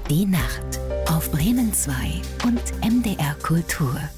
Die Nacht auf Bremen 2 und MDR Kultur.